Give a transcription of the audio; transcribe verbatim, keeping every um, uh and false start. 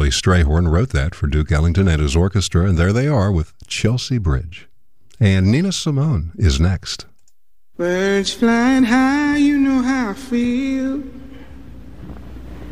Charlie Strayhorn wrote that for Duke Ellington and his orchestra, and there they are with Chelsea Bridge. And Nina Simone is next. Birds flying high, you know how I feel.